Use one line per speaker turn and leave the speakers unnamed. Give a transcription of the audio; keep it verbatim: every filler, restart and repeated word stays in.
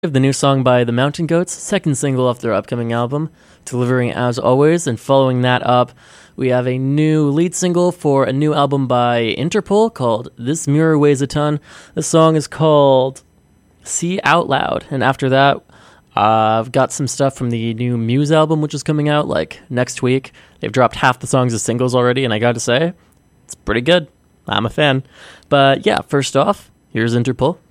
The new song by the Mountain Goats, second single off their upcoming album, delivering as always. And following that up, we have a new lead single for a new album by Interpol called This Mirror Weighs a Ton. The song is called See Out Loud. And after that, uh, I've got some stuff from the new Muse album, which is coming out like next week. They've dropped half the songs as singles already, and I gotta say, it's pretty good. I'm a fan. But yeah, first off, here's Interpol